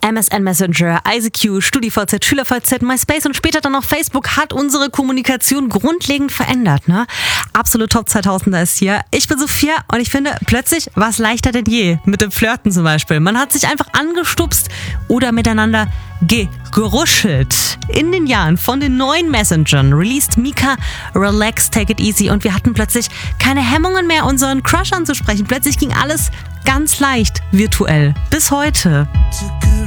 MSN Messenger, ICQ, StudiVZ, SchülerVZ, MySpace und später dann noch Facebook hat unsere Kommunikation grundlegend verändert, ne? Absolut Top 2000er ist hier. Ich bin Sophia und ich finde, plötzlich war es leichter denn je. Mit dem Flirten zum Beispiel. Man hat sich einfach angestupst oder miteinander geruschelt. In den Jahren von den neuen Messengern released Mika Relax, Take It Easy und wir hatten plötzlich keine Hemmungen mehr, unseren Crush anzusprechen. Plötzlich ging alles ganz leicht virtuell. Bis heute.